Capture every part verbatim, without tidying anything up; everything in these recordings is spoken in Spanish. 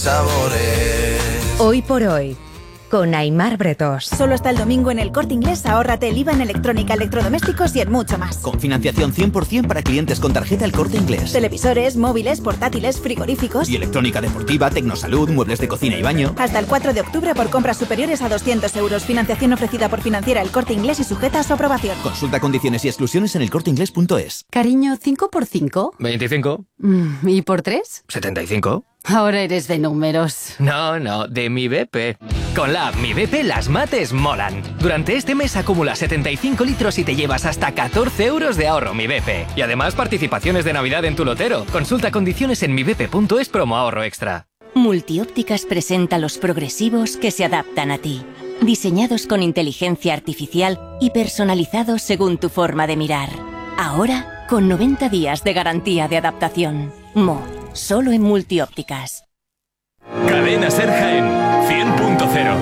Sabores. Hoy por hoy, con Aimar Bretos. Solo hasta el domingo en El Corte Inglés, ahórrate el I V A en electrónica, electrodomésticos y en mucho más. Con financiación cien por ciento para clientes con tarjeta El Corte Inglés. Televisores, móviles, portátiles, frigoríficos. Y electrónica deportiva, tecnosalud, muebles de cocina y baño. Hasta el cuatro de octubre por compras superiores a doscientos euros. Financiación ofrecida por Financiera El Corte Inglés y sujeta a su aprobación. Consulta condiciones y exclusiones en elcorteinglés punto es. Cariño, ¿cinco por cinco? veinticinco. Mm, ¿Y por tres? setenta y cinco. Ahora eres de números. No, no, de mi B P. Con la app Mi B P las mates molan. Durante este mes acumula setenta y cinco litros y te llevas hasta catorce euros de ahorro Mi B P. Y además participaciones de Navidad en tu lotero. Consulta condiciones en mi b p punto es promo ahorro extra. Multiópticas presenta los progresivos que se adaptan a ti. Diseñados con inteligencia artificial y personalizados según tu forma de mirar. Ahora, con noventa días de garantía de adaptación. Mo, solo en Multiópticas. Cadena Ser Jaén, cien punto cero.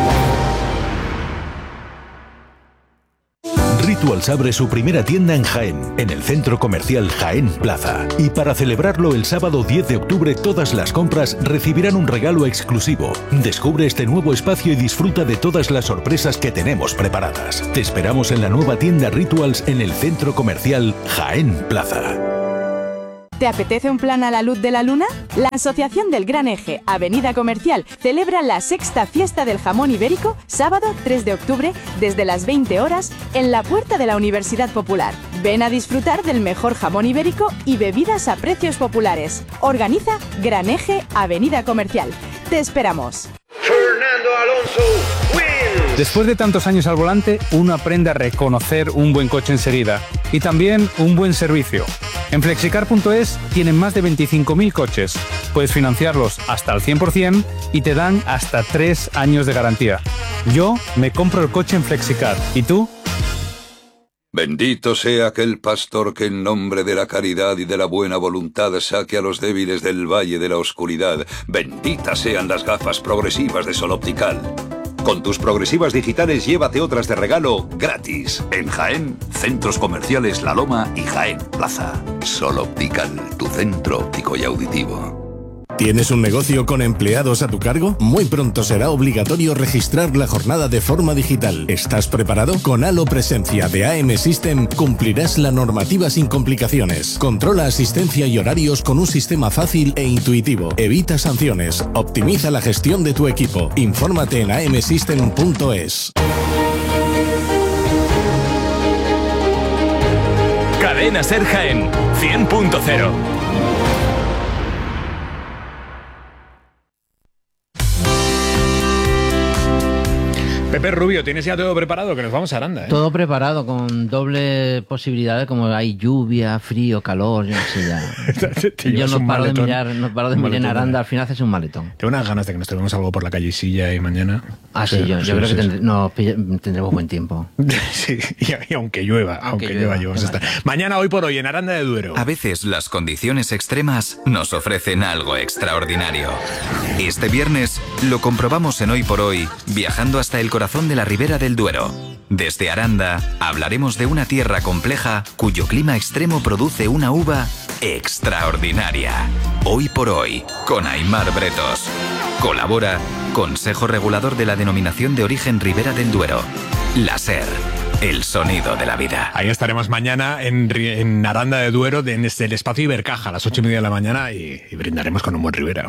Rituals abre su primera tienda en Jaén, en el centro comercial Jaén Plaza. Y para celebrarlo el sábado diez de octubre, todas las compras recibirán un regalo exclusivo. Descubre este nuevo espacio y disfruta de todas las sorpresas que tenemos preparadas. Te esperamos en la nueva tienda Rituals en el centro comercial Jaén Plaza. ¿Te apetece un plan a la luz de la luna? La Asociación del Gran Eje, Avenida Comercial, celebra la sexta fiesta del jamón ibérico, sábado tres de octubre, desde las veinte horas, en la puerta de la Universidad Popular. Ven a disfrutar del mejor jamón ibérico y bebidas a precios populares. Organiza Gran Eje, Avenida Comercial. Te esperamos. Fernando Alonso wins. Después de tantos años al volante, uno aprende a reconocer un buen coche enseguida y también un buen servicio. En flexicar punto es tienen más de veinticinco mil coches. Puedes financiarlos hasta al cien por ciento y te dan hasta tres años de garantía. Yo me compro el coche en Flexicar. ¿Y tú? Bendito sea aquel pastor que en nombre de la caridad y de la buena voluntad saque a los débiles del valle de la oscuridad. Benditas sean las gafas progresivas de Sol Optical. Con tus progresivas digitales llévate otras de regalo gratis. En Jaén, centros comerciales La Loma y Jaén Plaza. Sol Optical, tu centro óptico y auditivo. ¿Tienes un negocio con empleados a tu cargo? Muy pronto será obligatorio registrar la jornada de forma digital. ¿Estás preparado? Con Halo Presencia de A M System cumplirás la normativa sin complicaciones. Controla asistencia y horarios con un sistema fácil e intuitivo. Evita sanciones. Optimiza la gestión de tu equipo. Infórmate en a m system punto es. Cadena Ser Jaén, cien punto cero. Pepe Rubio, ¿tienes ya todo preparado? Que nos vamos a Aranda, ¿eh? Todo preparado, con doble posibilidades, como hay lluvia, frío, calor, yo no sé ya. Yo no paro de mirar, no paro de mirar en Aranda, al final haces un maletón. Tengo unas ganas de que nos tomemos algo por la calle Silla y mañana. Ah, sí, sí yo, yo sí, creo sí, que tendré, no, tendremos buen tiempo. Sí, y, y aunque llueva, aunque, aunque llueva, llueva estar. Mañana, hoy por hoy, en Aranda de Duero. A veces las condiciones extremas nos ofrecen algo extraordinario. Este viernes lo comprobamos en Hoy por Hoy, viajando hasta el corazón de la Ribera del Duero. Desde Aranda hablaremos de una tierra compleja cuyo clima extremo produce una uva extraordinaria. Hoy por Hoy, con Aimar Bretos. Colabora Consejo Regulador de la Denominación de Origen Ribera del Duero. La SER, el sonido de la vida. Ahí estaremos mañana en, en Aranda de Duero, desde el espacio Ibercaja, a las ocho y media de la mañana, y, y brindaremos con un buen Ribera.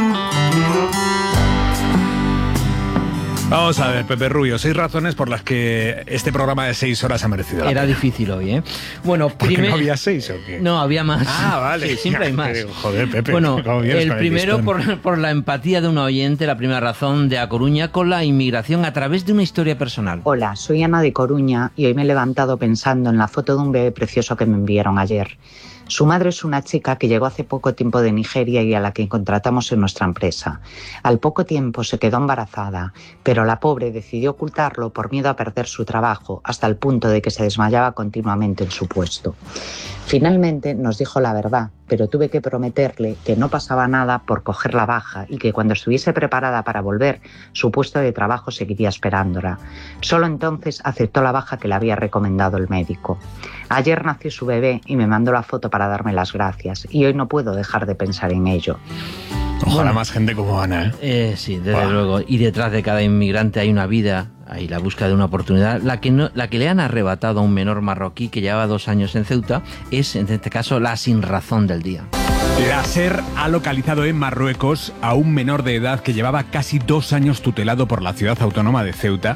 Vamos a ver, Pepe Rubio, seis razones por las que este programa de seis horas ha merecido la Era pena. difícil hoy, ¿eh? Bueno, primero... ¿No había seis o qué? No, había más. Ah, vale. Sí, siempre hay más. Joder, Pepe. Bueno, el primero por, por la empatía de un oyente, la primera razón de A Coruña con la inmigración a través de una historia personal. Hola, soy Ana de Coruña y hoy me he levantado pensando en la foto de un bebé precioso que me enviaron ayer. Su madre es una chica que llegó hace poco tiempo de Nigeria y a la que contratamos en nuestra empresa. Al poco tiempo se quedó embarazada, pero la pobre decidió ocultarlo por miedo a perder su trabajo, hasta el punto de que se desmayaba continuamente en su puesto. Finalmente nos dijo la verdad, pero tuve que prometerle que no pasaba nada por coger la baja y que cuando estuviese preparada para volver, su puesto de trabajo seguiría esperándola. Solo entonces aceptó la baja que le había recomendado el médico. Ayer nació su bebé y me mandó la foto para darme las gracias, y hoy no puedo dejar de pensar en ello. Ojalá Bueno. más gente como Ana, ¿eh? Eh, sí, desde Buah. luego. Y detrás de cada inmigrante hay una vida, hay la búsqueda de una oportunidad. La que, no, la que le han arrebatado a un menor marroquí que llevaba dos años en Ceuta es, en este caso, la sinrazón del día. La SER ha localizado en Marruecos a un menor de edad que llevaba casi dos años tutelado por la ciudad autónoma de Ceuta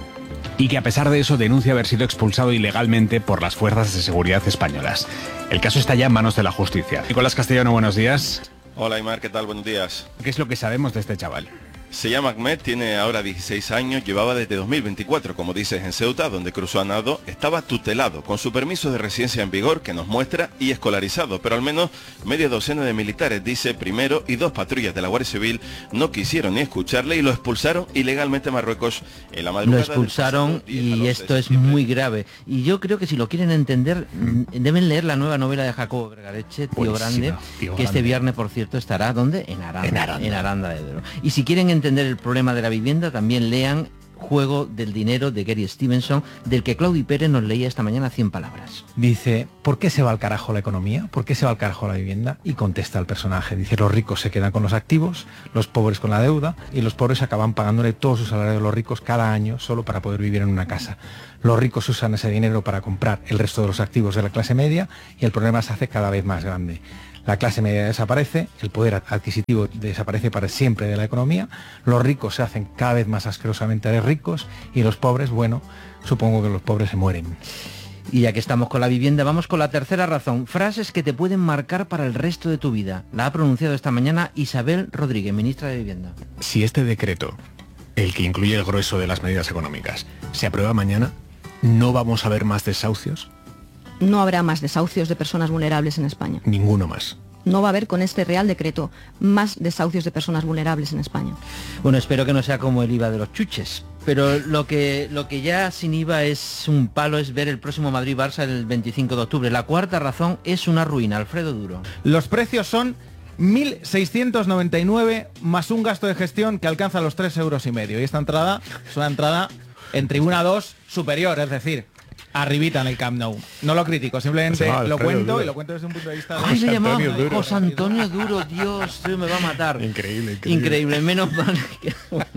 y que a pesar de eso denuncia haber sido expulsado ilegalmente por las fuerzas de seguridad españolas. El caso está ya en manos de la justicia. Nicolás Castellano, buenos días. Hola Aymar, ¿qué tal? Buenos días. ¿Qué es lo que sabemos de este chaval? Se llama Ahmed, tiene ahora dieciséis años, llevaba desde dos mil veinticuatro, como dices, en Ceuta, donde cruzó a nado, estaba tutelado, con su permiso de residencia en vigor, que nos muestra, y escolarizado, pero al menos media docena de militares, dice, primero, y dos patrullas de la Guardia Civil no quisieron ni escucharle y lo expulsaron ilegalmente a Marruecos en la madrugada. Lo expulsaron y esto es muy grave. Y yo creo que si lo quieren entender, deben leer la nueva novela de Jacobo Vergareche, Tío Buenísima, Grande, Tío que Grande. este viernes, por cierto, estará, ¿dónde? En Aranda. En Aranda. En Aranda de Duero. Y si quieren entender el problema de la vivienda, también lean Juego del Dinero de Gary Stevenson, del que Claudi Pérez nos leía esta mañana cien palabras. Dice, ¿por qué se va al carajo la economía? ¿Por qué se va al carajo la vivienda? Y contesta el personaje, dice, los ricos se quedan con los activos, los pobres con la deuda, y los pobres acaban pagándole todo su salario a los ricos cada año solo para poder vivir en una casa. Los ricos usan ese dinero para comprar el resto de los activos de la clase media y el problema se hace cada vez más grande. La clase media desaparece, el poder adquisitivo desaparece para siempre de la economía, los ricos se hacen cada vez más asquerosamente ricos y los pobres, bueno, supongo que los pobres se mueren. Y ya que estamos con la vivienda, vamos con la tercera razón. Frases que te pueden marcar para el resto de tu vida. La ha pronunciado esta mañana Isabel Rodríguez, ministra de Vivienda. Si este decreto, el que incluye el grueso de las medidas económicas, se aprueba mañana, ¿no vamos a ver más desahucios? No habrá más desahucios de personas vulnerables en España. Ninguno más. No va a haber con este Real Decreto más desahucios de personas vulnerables en España. Bueno, espero que no sea como el I V A de los chuches. Pero lo que, lo que ya sin I V A es un palo es ver el próximo Madrid-Barça el veinticinco de octubre. La cuarta razón es una ruina. Alfredo Duro. Los precios son mil seiscientos noventa y nueve más un gasto de gestión que alcanza los tres euros y medio. Y esta entrada es una entrada en tribuna dos superior, es decir, arribita en el Camp Nou. No lo critico, simplemente lo cuento Duro. Y lo cuento desde un punto de vista de... Ay, le llamaba José Antonio Duro, Dios, me va a matar. Increíble, increíble. Increíble, menos mal que... Bueno.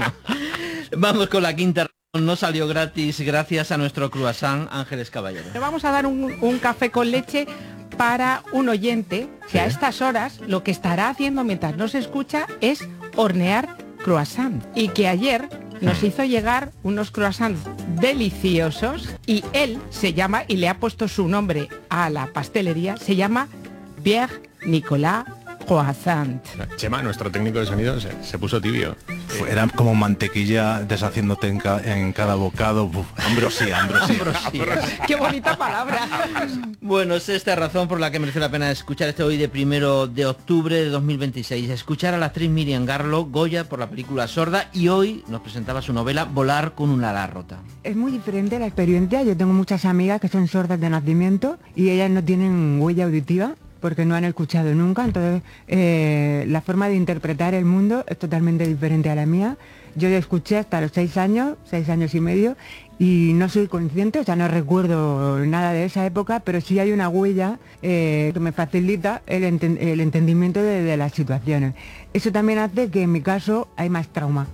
Vamos con la quinta razón. No salió gratis gracias a nuestro croissant Ángeles Caballero. Le vamos a dar un, un café con leche para un oyente que ¿sí? A estas horas lo que estará haciendo mientras nos escucha es hornear croissant. Y que ayer nos hizo llegar unos croissants deliciosos y él se llama, y le ha puesto su nombre a la pastelería, se llama Pierre Nicolas Croissant. Chema, nuestro técnico de sonido, se, se puso tibio. Era como mantequilla deshaciéndote en, ca en cada bocado. Uf, ambrosía, ambrosía. ambrosía. Qué bonita palabra. Bueno, es esta razón por la que merece la pena escuchar este hoy de primero de octubre de dos mil veintiséis. Escuchar a la actriz Miriam Garlo, Goya por la película Sorda, y hoy nos presentaba su novela Volar con una ala rota. Es muy diferente la experiencia. Yo tengo muchas amigas que son sordas de nacimiento y ellas no tienen huella auditiva porque no han escuchado nunca, entonces eh, la forma de interpretar el mundo es totalmente diferente a la mía. Yo escuché hasta los seis años, seis años y medio, y no soy consciente, o sea, no recuerdo nada de esa época, pero sí hay una huella eh, que me facilita el, enten el entendimiento de, de las situaciones. Eso también hace que en mi caso hay más trauma.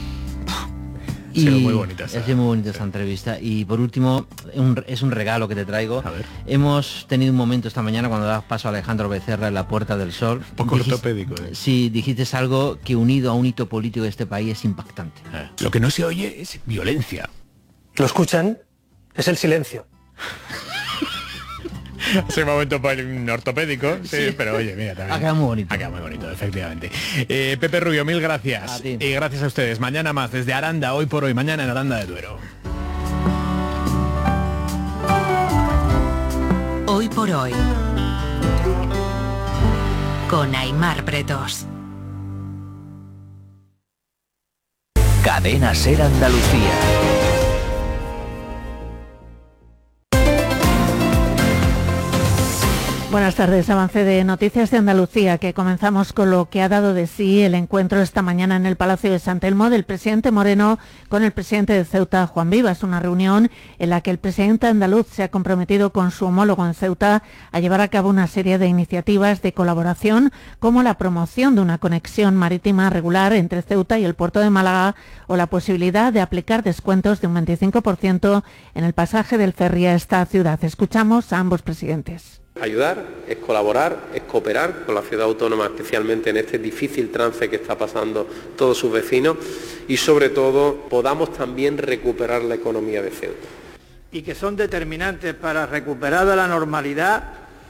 Y muy bonita esta. Es muy bonita esta entrevista. Y por último, un, es un regalo que te traigo. A ver. Hemos tenido un momento esta mañana cuando dabas paso a Alejandro Becerra en la Puerta del Sol. Un poco dijiste, ortopédico. ¿eh? Sí, dijiste algo que unido a un hito político de este país es impactante. Eh. Lo que no se oye es violencia. ¿Lo escuchan? Es el silencio. Ese momento para un ortopédico, sí, sí, pero oye, mira, también. Ha quedado muy bonito. Ha quedado muy bonito, efectivamente. Eh, Pepe Rubio, mil gracias. Y gracias a ustedes. Mañana más desde Aranda, hoy por hoy, mañana en Aranda de Duero. Hoy por hoy. Con Aymar Pretos. Cadena Ser Andalucía. Buenas tardes, avance de Noticias de Andalucía, que comenzamos con lo que ha dado de sí el encuentro esta mañana en el Palacio de San Telmo del presidente Moreno con el presidente de Ceuta, Juan Vivas, una reunión en la que el presidente andaluz se ha comprometido con su homólogo en Ceuta a llevar a cabo una serie de iniciativas de colaboración, como la promoción de una conexión marítima regular entre Ceuta y el puerto de Málaga o la posibilidad de aplicar descuentos de un veinticinco por ciento en el pasaje del ferry a esta ciudad. Escuchamos a ambos presidentes. Ayudar, es colaborar, es cooperar con la ciudad autónoma, especialmente en este difícil trance que está pasando todos sus vecinos, y sobre todo podamos también recuperar la economía de Ceuta. Y que son determinantes para recuperar la normalidad,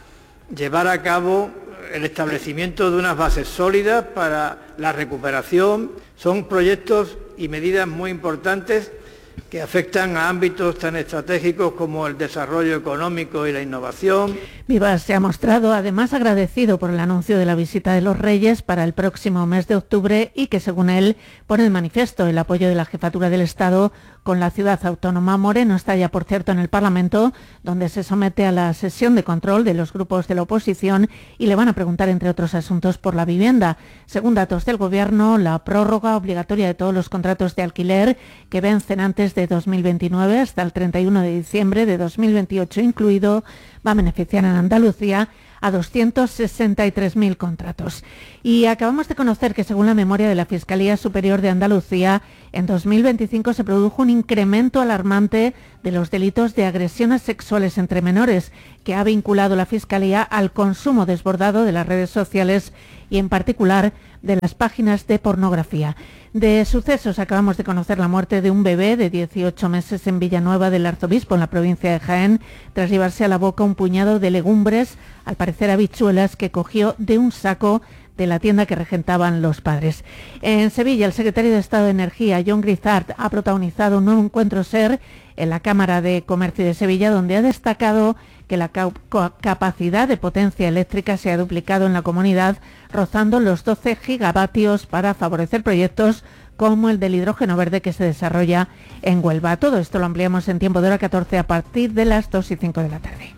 llevar a cabo el establecimiento de unas bases sólidas para la recuperación. Son proyectos y medidas muy importantes que afectan a ámbitos tan estratégicos como el desarrollo económico y la innovación. Vivas se ha mostrado además agradecido por el anuncio de la visita de los Reyes para el próximo mes de octubre y que, según él, pone de manifiesto el apoyo de la Jefatura del Estado con la ciudad autónoma. Moreno está ya, por cierto, en el Parlamento, donde se somete a la sesión de control de los grupos de la oposición y le van a preguntar, entre otros asuntos, por la vivienda. Según datos del Gobierno, la prórroga obligatoria de todos los contratos de alquiler que vencen antes de dos mil veintinueve hasta el treinta y uno de diciembre de dos mil veintiocho incluido va a beneficiar en Andalucía a doscientos sesenta y tres mil contratos. Y acabamos de conocer que, según la memoria de la Fiscalía Superior de Andalucía, en dos mil veinticinco se produjo un incremento alarmante de los delitos de agresiones sexuales entre menores, que ha vinculado la Fiscalía al consumo desbordado de las redes sociales y, en particular, de las páginas de pornografía. De sucesos acabamos de conocer la muerte de un bebé de dieciocho meses en Villanueva del Arzobispo, en la provincia de Jaén, tras llevarse a la boca un puñado de legumbres, al parecer habichuelas, que cogió de un saco de la tienda que regentaban los padres. En Sevilla, el secretario de Estado de Energía, John Grizzard, ha protagonizado un nuevo encuentro SER en la Cámara de Comercio de Sevilla, donde ha destacado que la capacidad de potencia eléctrica se ha duplicado en la comunidad, rozando los doce gigavatios para favorecer proyectos como el del hidrógeno verde que se desarrolla en Huelva. Todo esto lo ampliamos en Tiempo de Hora catorce a partir de las dos y cinco de la tarde.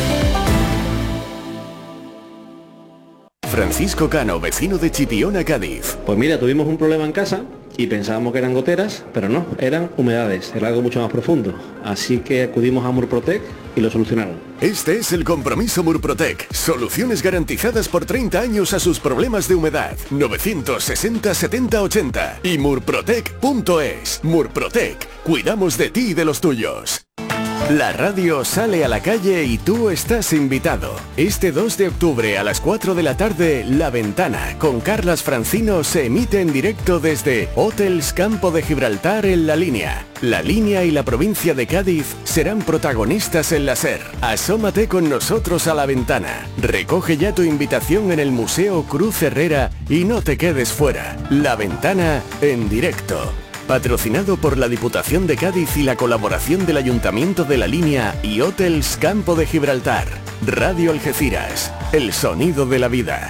Francisco Cano, vecino de Chipiona, Cádiz. Pues mira, tuvimos un problema en casa y pensábamos que eran goteras, pero no, eran humedades, era algo mucho más profundo. Así que acudimos a Murprotec y lo solucionaron. Este es el compromiso Murprotec. Soluciones garantizadas por treinta años a sus problemas de humedad. novecientos sesenta setenta ochenta y murprotec punto es. Murprotec. Cuidamos de ti y de los tuyos. La radio sale a la calle y tú estás invitado. Este dos de octubre a las cuatro de la tarde, La Ventana, con Carlas Francino, se emite en directo desde Hotels Campo de Gibraltar en La Línea. La Línea y la provincia de Cádiz serán protagonistas en la SER. Asómate con nosotros a La Ventana. Recoge ya tu invitación en el Museo Cruz Herrera y no te quedes fuera. La Ventana en directo. Patrocinado por la Diputación de Cádiz y la colaboración del Ayuntamiento de La Línea y Hotels Campo de Gibraltar. Radio Algeciras, el sonido de la vida.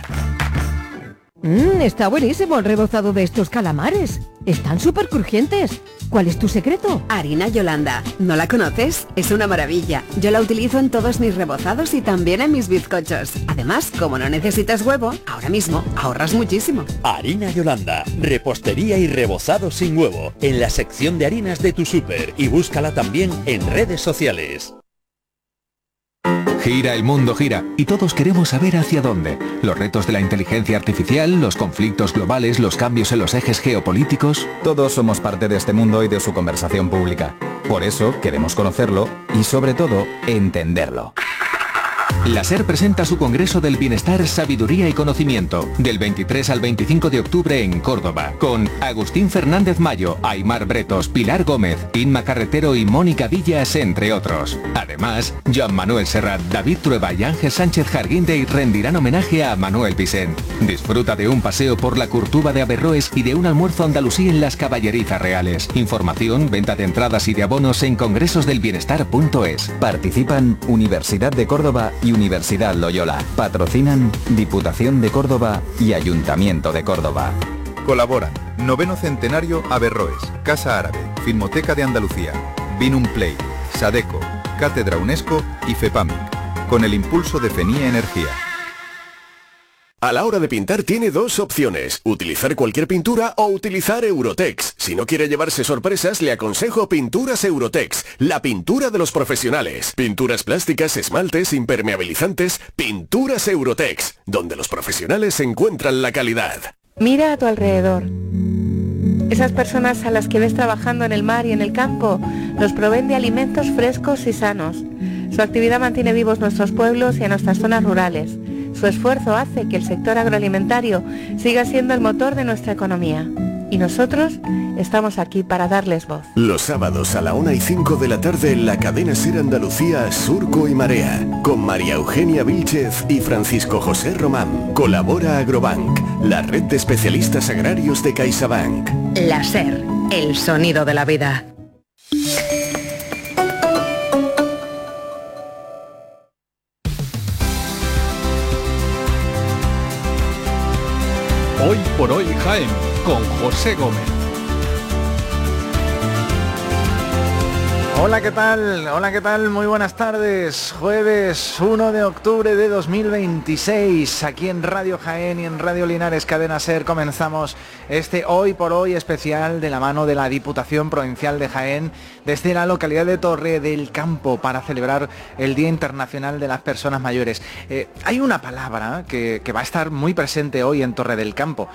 Mmm, está buenísimo el rebozado de estos calamares. Están súper crujientes. ¿Cuál es tu secreto? Harina Yolanda. ¿No la conoces? Es una maravilla. Yo la utilizo en todos mis rebozados y también en mis bizcochos. Además, como no necesitas huevo, ahora mismo ahorras muchísimo. Harina Yolanda. Repostería y rebozado sin huevo. En la sección de harinas de tu súper. Y búscala también en redes sociales. Gira, el mundo gira, y todos queremos saber hacia dónde. Los retos de la inteligencia artificial, los conflictos globales, los cambios en los ejes geopolíticos. Todos somos parte de este mundo y de su conversación pública. Por eso queremos conocerlo y, sobre todo, entenderlo. La SER presenta su Congreso del Bienestar, Sabiduría y Conocimiento, del veintitrés al veinticinco de octubre en Córdoba, con Agustín Fernández Mayo, Aymar Bretos, Pilar Gómez, Inma Carretero y Mónica Villas, entre otros. Además, Joan Manuel Serrat, David Trueba y Ángel Sánchez Jarguindey rendirán homenaje a Manuel Vicent. Disfruta de un paseo por la Curtuba de Averroes y de un almuerzo andalusí en las Caballerizas Reales. Información, venta de entradas y de abonos en congresos del bienestar punto es. Participan Universidad de Córdoba y Universidad Loyola. Patrocinan Diputación de Córdoba y Ayuntamiento de Córdoba. Colaboran Noveno Centenario Averroes, Casa Árabe, Filmoteca de Andalucía, Binum Play, Sadeco, Cátedra UNESCO y FEPAMIC. con el impulso de Fenia Energía. A la hora de pintar tiene dos opciones, utilizar cualquier pintura o utilizar Eurotex. Si no quiere llevarse sorpresas, le aconsejo Pinturas Eurotex, la pintura de los profesionales. Pinturas plásticas, esmaltes, impermeabilizantes, Pinturas Eurotex, donde los profesionales encuentran la calidad. Mira a tu alrededor. Esas personas a las que ves trabajando en el mar y en el campo nos proveen de alimentos frescos y sanos. Su actividad mantiene vivos nuestros pueblos y a nuestras zonas rurales. Su esfuerzo hace que el sector agroalimentario siga siendo el motor de nuestra economía. Y nosotros estamos aquí para darles voz. Los sábados a la una y cinco de la tarde en la cadena SER Andalucía, Surco y Marea, con María Eugenia Vílchez y Francisco José Román. Colabora Agrobank, la red de especialistas agrarios de CaixaBank. La SER, el sonido de la vida. Hoy por hoy Jaén, con José Gómez. Hola, ¿qué tal? Hola, ¿qué tal? Muy buenas tardes. Jueves uno de octubre de dos mil veintiséis, aquí en Radio Jaén y en Radio Linares Cadena SER comenzamos este Hoy por Hoy especial de la mano de la Diputación Provincial de Jaén desde la localidad de Torre del Campo para celebrar el Día Internacional de las Personas Mayores. Eh, hay una palabra que, que va a estar muy presente hoy en Torre del Campo: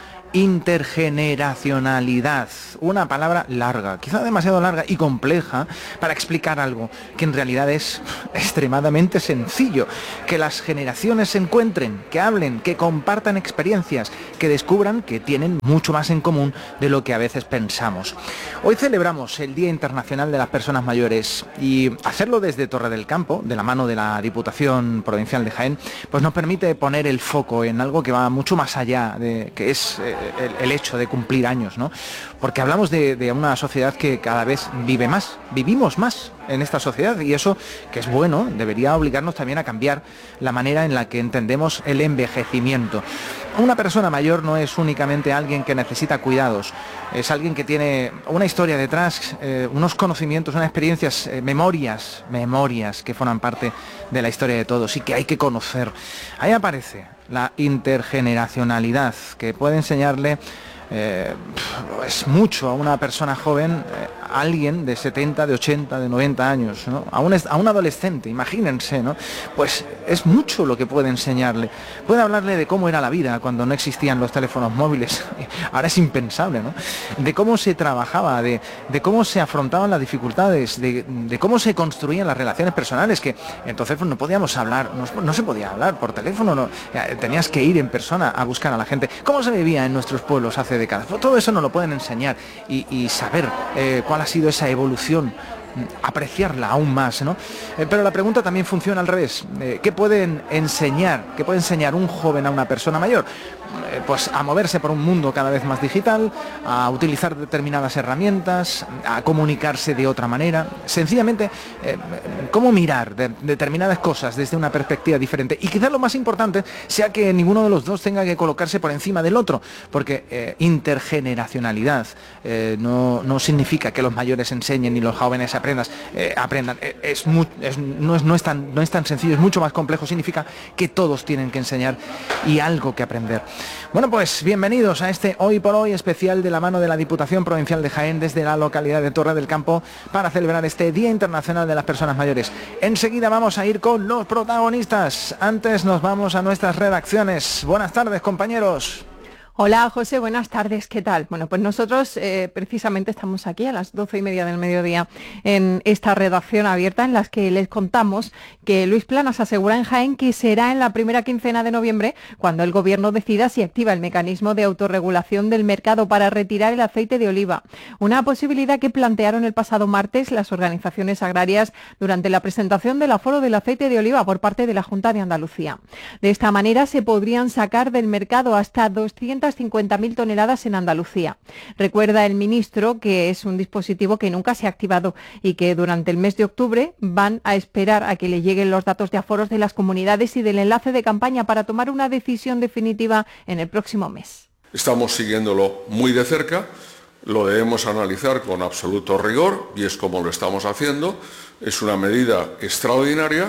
intergeneracionalidad. Una palabra larga, quizá demasiado larga y compleja para explicar algo que en realidad es extremadamente sencillo: que las generaciones se encuentren, que hablen, que compartan experiencias, que descubran que tienen mucho más en común de lo que a veces pensamos. Hoy celebramos el Día Internacional de las Personas Mayores y hacerlo desde Torre del Campo, de la mano de la Diputación Provincial de Jaén, pues nos permite poner el foco en algo que va mucho más allá de que es eh, el, el hecho de cumplir años, ¿no? Porque hablamos de, de una sociedad que cada vez vive más, vivimos más en esta sociedad, y eso, que es bueno, debería obligarnos también a cambiar la manera en la que entendemos el envejecimiento. Una persona mayor no es únicamente alguien que necesita cuidados, es alguien que tiene una historia detrás, eh, unos conocimientos, unas experiencias, eh, memorias, memorias que forman parte de la historia de todos y que hay que conocer. Ahí aparece la intergeneracionalidad, que puede enseñarle Eh, es mucho a una persona joven, eh, a alguien de setenta, de ochenta, de noventa años, ¿no? A un, a un adolescente, imagínense, ¿no? Pues es mucho lo que puede enseñarle. Puede hablarle de cómo era la vida cuando no existían los teléfonos móviles, ahora es impensable, ¿no? De cómo se trabajaba, de, de cómo se afrontaban las dificultades, de, de cómo se construían las relaciones personales, que entonces pues, no podíamos hablar, no, no se podía hablar por teléfono, no, tenías que ir en persona a buscar a la gente. ¿Cómo se vivía en nuestros pueblos hace décadas? Todo eso nos lo pueden enseñar y, y saber eh, cuál ha sido esa evolución, apreciarla aún más, ¿no? Eh, pero la pregunta también funciona al revés. Eh, ¿Qué pueden enseñar? ¿Qué puede enseñar un joven a una persona mayor? Eh, pues a moverse por un mundo cada vez más digital, a utilizar determinadas herramientas, a comunicarse de otra manera. Sencillamente, eh, cómo mirar de, determinadas cosas desde una perspectiva diferente. Y quizás lo más importante sea que ninguno de los dos tenga que colocarse por encima del otro, porque eh, intergeneracionalidad eh, no, no significa que los mayores enseñen y los jóvenes aprendas, eh, aprendan. Es muy, es, no, es, no, es tan, no es tan sencillo, es mucho más complejo. Significa que todos tienen que enseñar y algo que aprender. Bueno, pues bienvenidos a este Hoy por Hoy especial de la mano de la Diputación Provincial de Jaén desde la localidad de Torre del Campo para celebrar este Día Internacional de las Personas Mayores. Enseguida vamos a ir con los protagonistas. Antes nos vamos a nuestras redacciones. Buenas tardes, compañeros. Hola José, buenas tardes, ¿qué tal? Bueno, pues nosotros eh, precisamente estamos aquí a las doce y media del mediodía en esta redacción abierta en las que les contamos que Luis Planas asegura en Jaén que será en la primera quincena de noviembre cuando el Gobierno decida si activa el mecanismo de autorregulación del mercado para retirar el aceite de oliva, una posibilidad que plantearon el pasado martes las organizaciones agrarias durante la presentación del aforo del aceite de oliva por parte de la Junta de Andalucía. De esta manera se podrían sacar del mercado hasta doscientas cincuenta mil toneladas en Andalucía. Recuerda el ministro que es un dispositivo que nunca se ha activado y que durante el mes de octubre van a esperar a que le lleguen los datos de aforos de las comunidades y del enlace de campaña para tomar una decisión definitiva en el próximo mes. Estamos siguiéndolo muy de cerca, lo debemos analizar con absoluto rigor y es como lo estamos haciendo. Es una medida extraordinaria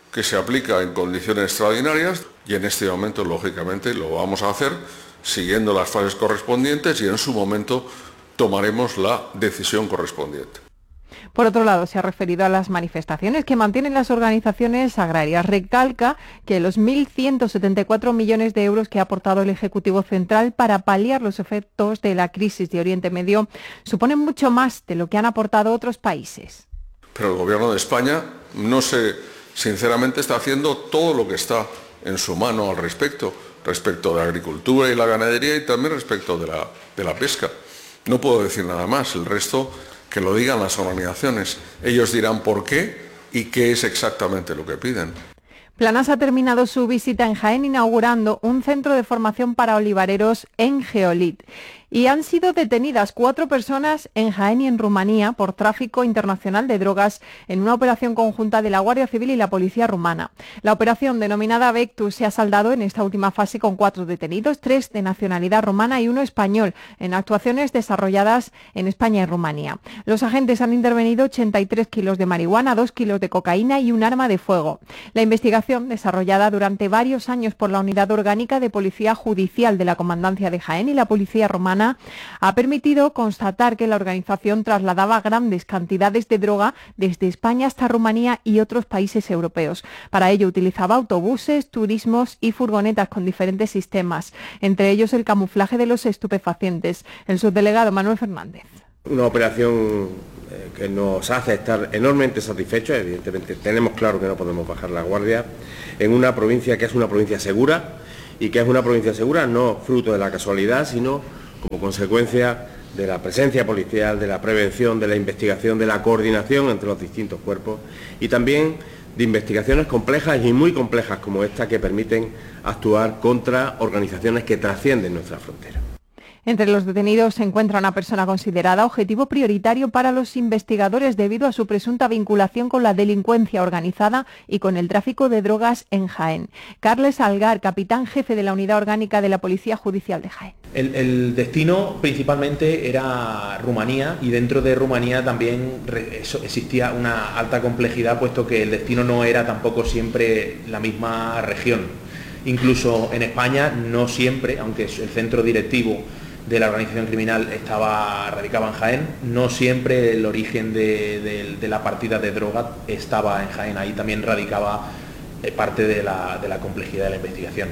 que se aplica en condiciones extraordinarias y en este momento, lógicamente, lo vamos a hacer siguiendo las fases correspondientes y en su momento tomaremos la decisión correspondiente. Por otro lado, se ha referido a las manifestaciones que mantienen las organizaciones agrarias. Recalca que los mil ciento setenta y cuatro millones de euros que ha aportado el Ejecutivo Central para paliar los efectos de la crisis de Oriente Medio suponen mucho más de lo que han aportado otros países. Pero el Gobierno de España, no sé, sinceramente está haciendo todo lo que está en su mano al respecto, respecto de la agricultura y la ganadería y también respecto de la, de la pesca. No puedo decir nada más, el resto que lo digan las organizaciones. Ellos dirán por qué y qué es exactamente lo que piden. Planas ha terminado su visita en Jaén inaugurando un centro de formación para olivareros en Geolit. Y han sido detenidas cuatro personas en Jaén y en Rumanía por tráfico internacional de drogas en una operación conjunta de la Guardia Civil y la Policía rumana. La operación denominada Vectus se ha saldado en esta última fase con cuatro detenidos, tres de nacionalidad rumana y uno español, en actuaciones desarrolladas en España y Rumanía. Los agentes han intervenido ochenta y tres kilos de marihuana, dos kilos de cocaína y un arma de fuego. La investigación, desarrollada durante varios años por la Unidad Orgánica de Policía Judicial de la Comandancia de Jaén y la Policía Rumana, ha permitido constatar que la organización trasladaba grandes cantidades de droga desde España hasta Rumanía y otros países europeos. Para ello utilizaba autobuses, turismos y furgonetas con diferentes sistemas, entre ellos el camuflaje de los estupefacientes. El subdelegado Manuel Fernández. Una operación que nos hace estar enormemente satisfechos, evidentemente tenemos claro que no podemos bajar la guardia, en una provincia que es una provincia segura, y que es una provincia segura no fruto de la casualidad, sino como consecuencia de la presencia policial, de la prevención, de la investigación, de la coordinación entre los distintos cuerpos y también de investigaciones complejas y muy complejas como esta que permiten actuar contra organizaciones que trascienden nuestra frontera. Entre los detenidos se encuentra una persona considerada objetivo prioritario para los investigadores debido a su presunta vinculación con la delincuencia organizada y con el tráfico de drogas en Jaén. Carles Algar, capitán jefe de la Unidad Orgánica de la Policía Judicial de Jaén. El, el destino principalmente era Rumanía y dentro de Rumanía también existía una alta complejidad puesto que el destino no era tampoco siempre la misma región. Incluso en España no siempre, aunque el centro directivo de la organización criminal estaba radicaba en Jaén, no siempre el origen de, de, de la partida de droga estaba en Jaén, ahí también radicaba parte de la, de la complejidad de la investigación.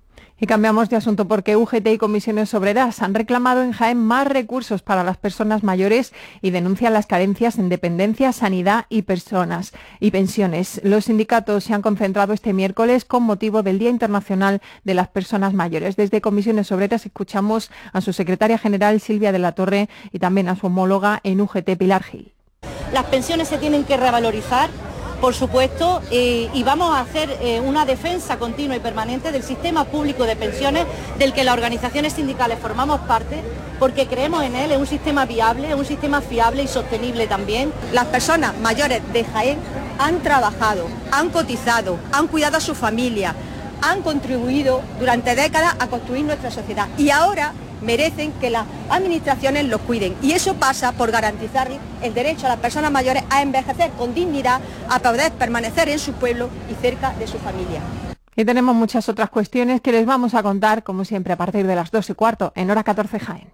Y cambiamos de asunto porque U G T y Comisiones Obreras han reclamado en Jaén más recursos para las personas mayores y denuncian las carencias en dependencia, sanidad y personas y pensiones. Los sindicatos se han concentrado este miércoles con motivo del Día Internacional de las Personas Mayores. Desde Comisiones Obreras escuchamos a su secretaria general Silvia de la Torre y también a su homóloga en U G T Pilar Gil. Las pensiones se tienen que revalorizar, por supuesto, eh, y vamos a hacer eh, una defensa continua y permanente del sistema público de pensiones del que las organizaciones sindicales formamos parte, porque creemos en él, es un sistema viable, es un sistema fiable y sostenible también. Las personas mayores de Jaén han trabajado, han cotizado, han cuidado a su familia, han contribuido durante décadas a construir nuestra sociedad y ahora merecen que las administraciones los cuiden y eso pasa por garantizar el derecho a las personas mayores a envejecer con dignidad, a poder permanecer en su pueblo y cerca de su familia. Y tenemos muchas otras cuestiones que les vamos a contar, como siempre, a partir de las dos y cuarto, en Hora catorce Jaén.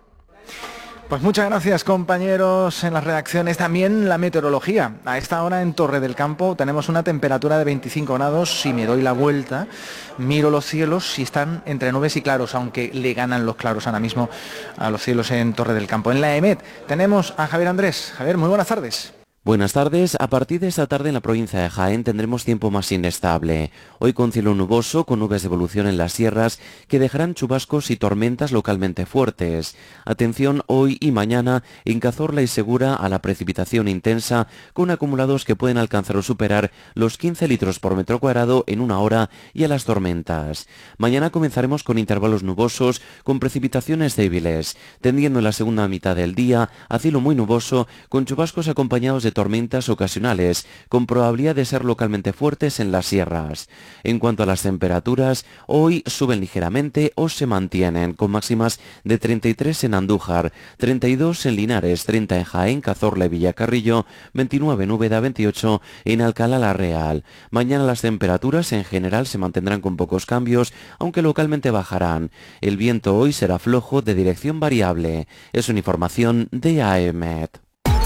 Pues muchas gracias, compañeros en las redacciones. También la meteorología. A esta hora en Torre del Campo tenemos una temperatura de veinticinco grados. Si me doy la vuelta, miro los cielos y están entre nubes y claros, aunque le ganan los claros ahora mismo a los cielos en Torre del Campo. En la EMET tenemos a Javier Andrés. Javier, muy buenas tardes. Buenas tardes. A partir de esta tarde en la provincia de Jaén tendremos tiempo más inestable. Hoy con cielo nuboso, con nubes de evolución en las sierras que dejarán chubascos y tormentas localmente fuertes. Atención hoy y mañana en Cazorla y Segura a la precipitación intensa con acumulados que pueden alcanzar o superar los quince litros por metro cuadrado en una hora y a las tormentas. Mañana comenzaremos con intervalos nubosos con precipitaciones débiles, tendiendo en la segunda mitad del día a cielo muy nuboso con chubascos acompañados de de tormentas ocasionales, con probabilidad de ser localmente fuertes en las sierras. En cuanto a las temperaturas, hoy suben ligeramente o se mantienen, con máximas de treinta y tres en Andújar, treinta y dos en Linares, treinta en Jaén, Cazorla y Villacarrillo, veintinueve en Úbeda, veintiocho en Alcalá la Real. Mañana las temperaturas en general se mantendrán con pocos cambios, aunque localmente bajarán. El viento hoy será flojo de dirección variable. Es una información de A E M E T.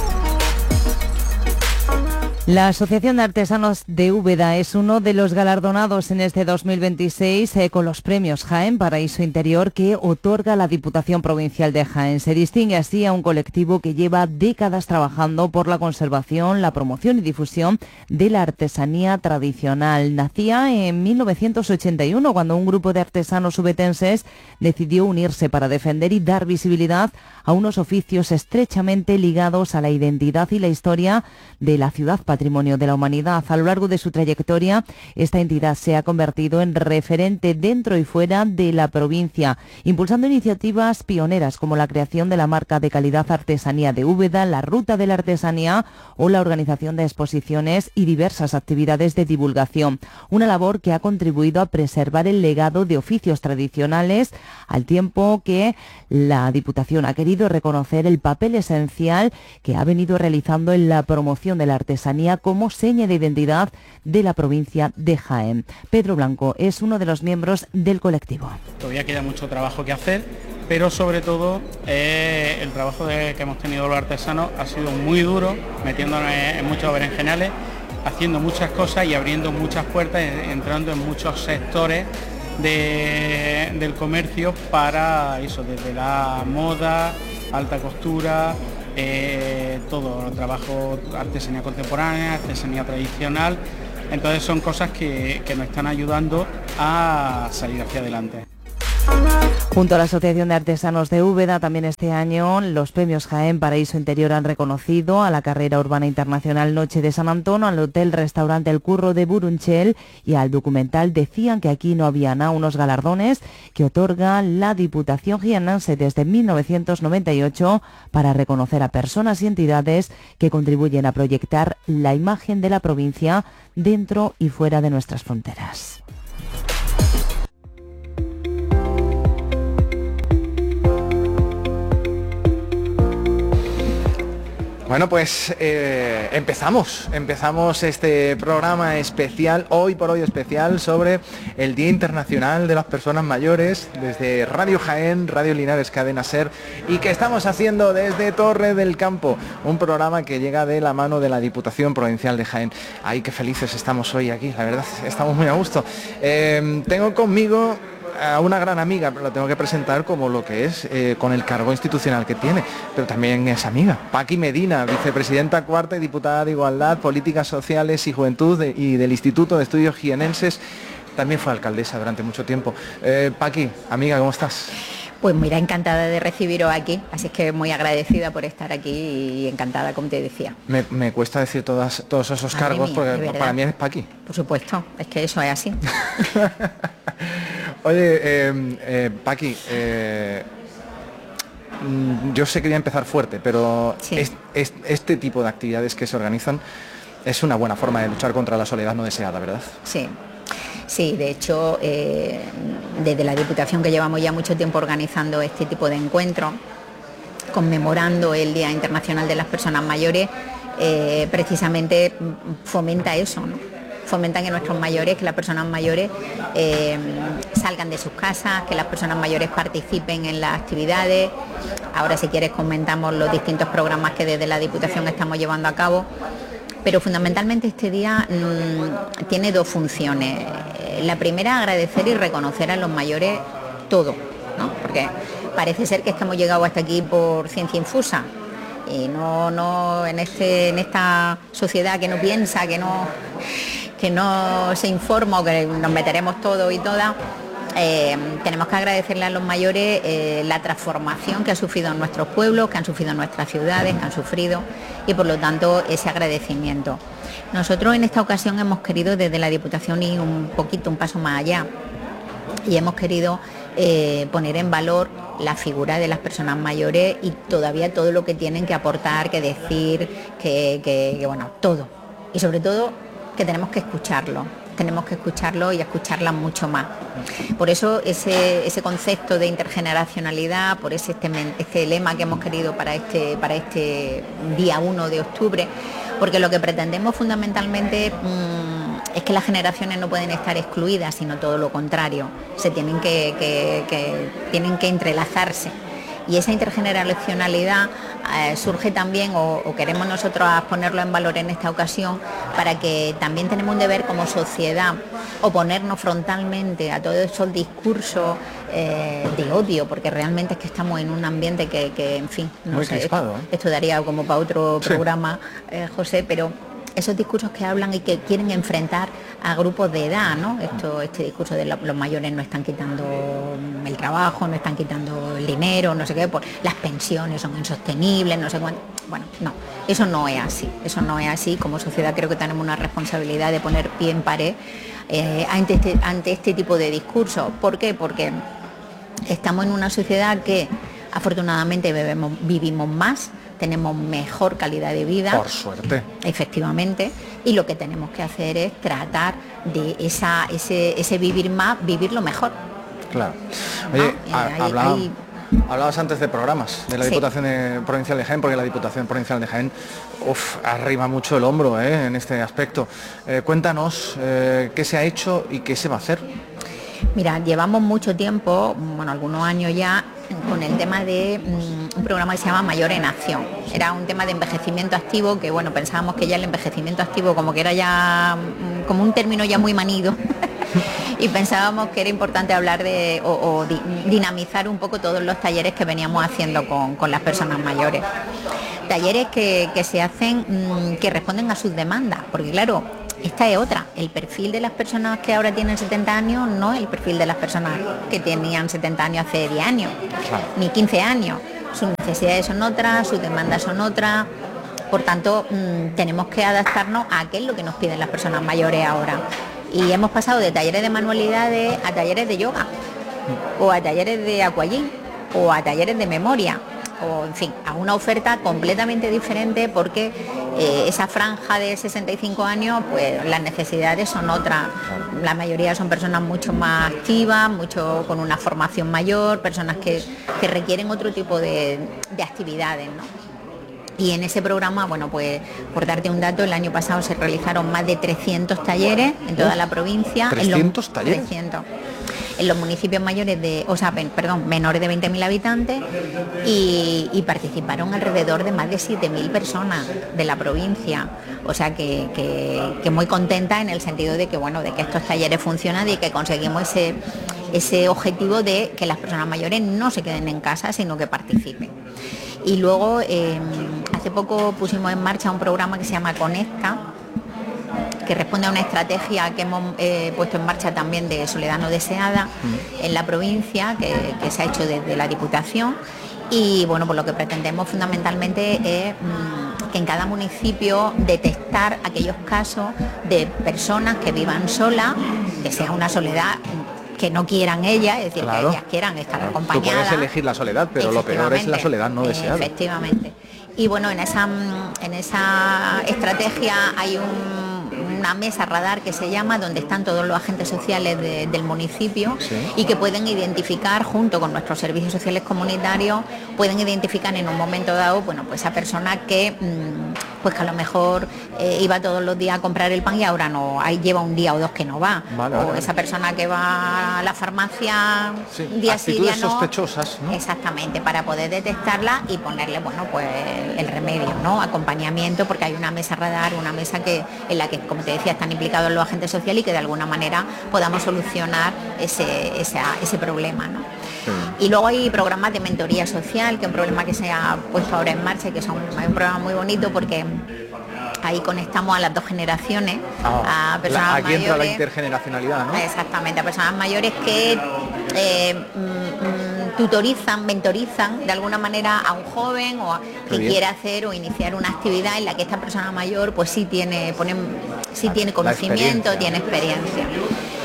La Asociación de Artesanos de Úbeda es uno de los galardonados en este dos mil veintiséis eh, con los premios Jaén Paraíso Interior que otorga la Diputación Provincial de Jaén. Se distingue así a un colectivo que lleva décadas trabajando por la conservación, la promoción y difusión de la artesanía tradicional. Nacía en mil novecientos ochenta y uno cuando un grupo de artesanos ubetenses decidió unirse para defender y dar visibilidad a unos oficios estrechamente ligados a la identidad y la historia de la ciudad Patrimonio de la Humanidad. A lo largo de su trayectoria, esta entidad se ha convertido en referente dentro y fuera de la provincia, impulsando iniciativas pioneras como la creación de la marca de calidad Artesanía de Úbeda, la Ruta de la Artesanía o la organización de exposiciones y diversas actividades de divulgación. Una labor que ha contribuido a preservar el legado de oficios tradicionales, al tiempo que la Diputación ha querido reconocer el papel esencial que ha venido realizando en la promoción de la artesanía como seña de identidad de la provincia de Jaén. Pedro Blanco es uno de los miembros del colectivo. Todavía queda mucho trabajo que hacer, pero sobre todo eh, el trabajo de, que hemos tenido los artesanos ha sido muy duro, metiéndonos en, en muchos berenjenales, haciendo muchas cosas y abriendo muchas puertas, entrando en muchos sectores de, del comercio para eso, desde la moda, alta costura, Eh, todo, trabajo, artesanía contemporánea, artesanía tradicional. Entonces son cosas que, que nos están ayudando a salir hacia adelante. Junto a la Asociación de Artesanos de Úbeda, también este año los premios Jaén Paraíso Interior han reconocido a la carrera urbana internacional Noche de San Antón, al hotel restaurante El Curro de Burunchel y al documental Decían que aquí no había nada, unos galardones que otorga la Diputación jiennense desde mil novecientos noventa y ocho para reconocer a personas y entidades que contribuyen a proyectar la imagen de la provincia dentro y fuera de nuestras fronteras. Bueno, pues eh, empezamos, empezamos este programa especial, hoy por hoy especial, sobre el Día Internacional de las Personas Mayores, desde Radio Jaén, Radio Linares, Cadena SER, y que estamos haciendo desde Torre del Campo, un programa que llega de la mano de la Diputación Provincial de Jaén. Ay, qué felices estamos hoy aquí, la verdad, estamos muy a gusto. Eh, tengo conmigo a una gran amiga, pero la tengo que presentar como lo que es, eh, con el cargo institucional que tiene, pero también es amiga. Paqui Medina, vicepresidenta cuarta y diputada de Igualdad, Políticas Sociales y Juventud de, y del Instituto de Estudios Jienenses. También fue alcaldesa durante mucho tiempo. Eh, Paqui, amiga, ¿cómo estás? Pues mira, encantada de recibiros aquí, así es que muy agradecida por estar aquí y encantada, como te decía. Me, me cuesta decir todas, todos esos Madre cargos, mía, porque para mí es Paqui. Por supuesto, es que eso es así. Oye, eh, eh, Paqui, eh, yo sé que voy a empezar fuerte, pero sí. es, es, este tipo de actividades que se organizan es una buena forma de luchar contra la soledad no deseada, ¿verdad? Sí. Sí, de hecho, eh, desde la Diputación, que llevamos ya mucho tiempo organizando este tipo de encuentros, conmemorando el Día Internacional de las Personas Mayores, eh, precisamente fomenta eso, ¿no? Fomenta que nuestros mayores, que las personas mayores eh, salgan de sus casas, que las personas mayores participen en las actividades. Ahora, si quieres, comentamos los distintos programas que desde la Diputación estamos llevando a cabo. Pero fundamentalmente este día mmm, tiene dos funciones. La primera, agradecer y reconocer a los mayores todo, ¿no? Porque parece ser que es que hemos llegado hasta aquí por ciencia infusa y no, no en, este, en esta sociedad que no piensa, que no, que no se informa, o que nos meteremos todos y todas. Eh, tenemos que agradecerle a los mayores eh, la transformación que ha sufrido en nuestros pueblos, que han sufrido en nuestras ciudades, que han sufrido, y por lo tanto ese agradecimiento. Nosotros en esta ocasión hemos querido desde la Diputación ir un poquito, un paso más allá, y hemos querido eh, poner en valor la figura de las personas mayores y todavía todo lo que tienen que aportar, que decir, que, que, que bueno, todo. Y sobre todo que tenemos que escucharlo, tenemos que escucharlo y escucharlas mucho más. Por eso ese, ese concepto de intergeneracionalidad, por ese este, este lema que hemos querido para este, para este día uno de octubre, porque lo que pretendemos fundamentalmente mmm, es que las generaciones no pueden estar excluidas, sino todo lo contrario, se tienen que, que, que, tienen que entrelazarse. Y esa intergeneracionalidad eh, surge también, o, o queremos nosotros ponerlo en valor en esta ocasión, para que también tenemos un deber como sociedad oponernos frontalmente a todos esos discursos eh, de odio, porque realmente es que estamos en un ambiente que, que en fin, no Muy sé, crispado, esto, ¿eh? esto daría como para otro Sí. programa, eh, José, pero esos discursos que hablan y que quieren enfrentar a grupos de edad, ¿no? Esto, este discurso de lo- los mayores no están quitando el trabajo, no están quitando el dinero, no sé qué, por, las pensiones son insostenibles, no sé cuánto. Bueno, no, eso no es así, eso no es así. Como sociedad creo que tenemos una responsabilidad de poner pie en pared eh, ante, este, ante este tipo de discursos. ¿Por qué? Porque estamos en una sociedad que afortunadamente bebemos, vivimos más, tenemos mejor calidad de vida. Por suerte. Efectivamente, y lo que tenemos que hacer es tratar de esa, ese, ese vivir más, vivirlo mejor. Claro. Oye, ¿no? ha- Eh, hay- hablaba- hay- hablabas antes de programas de la Sí. Diputación de- Provincial de Jaén, porque la Diputación Provincial de Jaén uf, arrima mucho el hombro eh, en este aspecto. Eh, cuéntanos eh, qué se ha hecho y qué se va a hacer. Mira, llevamos mucho tiempo, bueno, algunos años ya, con el tema de mm, un programa que se llama Mayor en Acción. Era un tema de envejecimiento activo, que bueno, pensábamos que ya el envejecimiento activo como que era ya mm, como un término ya muy manido. Y pensábamos que era importante hablar de o, o di- dinamizar un poco todos los talleres que veníamos haciendo con, con las personas mayores. Talleres que, que se hacen, mm, que responden a sus demandas, porque claro, esta es otra. El perfil de las personas que ahora tienen setenta años no es el perfil de las personas que tenían setenta años hace diez años, ni quince años. Sus necesidades son otras, sus demandas son otras. Por tanto, mmm, tenemos que adaptarnos a qué es lo que nos piden las personas mayores ahora. Y hemos pasado de talleres de manualidades a talleres de yoga, o a talleres de aquagym, o a talleres de memoria, o en fin, a una oferta completamente diferente, porque eh, esa franja de sesenta y cinco años, pues las necesidades son otras. La mayoría son personas mucho más activas, mucho con una formación mayor, personas que, que requieren otro tipo de, de actividades, ¿no? Y en ese programa, bueno, pues por darte un dato, el año pasado se realizaron más de trescientos talleres en toda la provincia. ¿trescientos en los, talleres? trescientos. En los municipios mayores de, o sea, pen- perdón, menores de veinte mil habitantes, y, y participaron alrededor de más de siete mil personas de la provincia. O sea que, que, que muy contenta en el sentido de que, bueno, de que estos talleres funcionan y que conseguimos ese, ese objetivo de que las personas mayores no se queden en casa, sino que participen. Y luego, eh, hace poco pusimos en marcha un programa que se llama Conecta, que responde a una estrategia que hemos eh, puesto en marcha también de Soledad No Deseada en la provincia, que, que se ha hecho desde la Diputación. Y bueno, pues lo que pretendemos fundamentalmente es mmm, que en cada municipio detectar aquellos casos de personas que vivan solas, que sea una soledad que no quieran ellas, es decir, Claro. que ellas quieran estar Tú acompañadas. puedes elegir la soledad, pero lo peor es la soledad no deseada. Efectivamente. Y bueno, en esa, en esa estrategia hay un, una mesa radar que se llama, donde están todos los agentes sociales de- del municipio, Sí. y que pueden identificar, junto con nuestros servicios sociales comunitarios, pueden identificar en un momento dado, bueno, pues esa persona que, mm, pues que a lo mejor eh, iba todos los días a comprar el pan y ahora no, ahí lleva un día o dos que no va. Vale, o vale, vale. esa persona que va a la farmacia Sí, un día sí, actitudes día no. sospechosas, ¿no? Exactamente, para poder detectarla y ponerle, bueno, pues el remedio, ¿no? Acompañamiento, porque hay una mesa radar, una mesa que en la que, como te decía, están implicados los agentes sociales, y que de alguna manera podamos solucionar ese, esa- ese problema, ¿no? Y luego hay programas de mentoría social, que es un problema que se ha puesto ahora en marcha y que son es un programa muy bonito, porque ahí conectamos a las dos generaciones, Ah, a personas la- aquí entra la mayores. intergeneracionalidad, ¿no? Exactamente, a personas mayores que eh, mm, mm, tutorizan, mentorizan de alguna manera a un joven o a Qué quien bien. quiera hacer o iniciar una actividad en la que esta persona mayor pues sí tiene, pone, sí La- tiene la conocimiento, experiencia. tiene experiencia.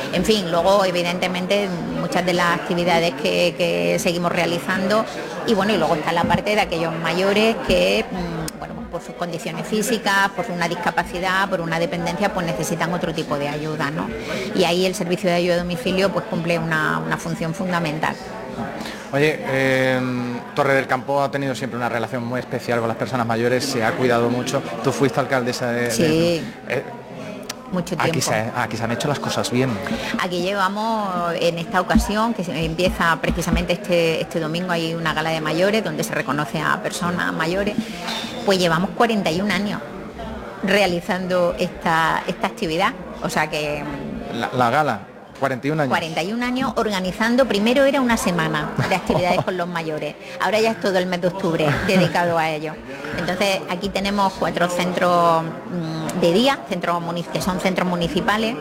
En fin, luego evidentemente muchas de las actividades que, que seguimos realizando y bueno, y luego está la parte de aquellos mayores que, bueno, por sus condiciones físicas, por una discapacidad, por una dependencia, pues necesitan otro tipo de ayuda, ¿no? Y ahí el servicio de ayuda a domicilio pues cumple una, una función fundamental. Oye, eh, Torre del Campo ha tenido siempre una relación muy especial con las personas mayores, se ha cuidado mucho. Tú fuiste alcaldesa de... Sí. de, eh, mucho tiempo. Aquí se, aquí se han hecho las cosas bien. Aquí llevamos en esta ocasión, que empieza precisamente este, este domingo, hay una gala de mayores donde se reconoce a personas mayores, pues llevamos cuarenta y un años realizando esta, esta actividad, o sea que... La, la gala. cuarenta y un años. cuarenta y un años organizando, primero era una semana de actividades con los mayores, ahora ya es todo el mes de octubre dedicado a ello. Entonces aquí tenemos cuatro centros de día, centros que son centros municipales